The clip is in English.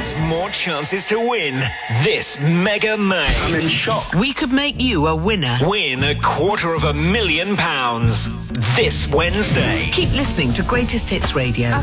There's more chances to win this Mega May. I'm in shock. We could make you a winner. Win £250,000 this Wednesday. Keep listening to Greatest Hits Radio.